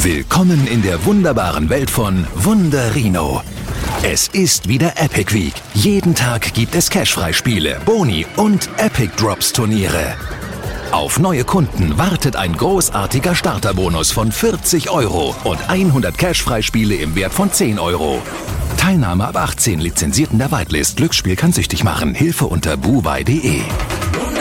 Willkommen in der wunderbaren Welt von Wunderino. Es ist wieder Epic Week. Jeden Tag gibt es Cashfreispiele, Boni und Epic Drops Turniere. Auf neue Kunden wartet ein großartiger Starterbonus von 40 € und 100 Cashfreispiele im Wert von 10 €. Teilnahme ab 18, lizenziert in der Whitelist. Glücksspiel kann süchtig machen. Hilfe unter buwei.de.